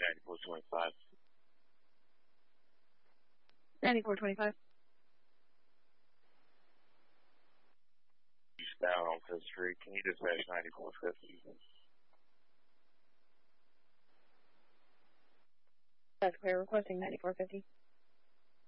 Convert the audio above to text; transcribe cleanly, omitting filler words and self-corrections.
9425. 9425. Eastbound on 5th Street. Can you dispatch 9450? That's clear. Requesting 9450.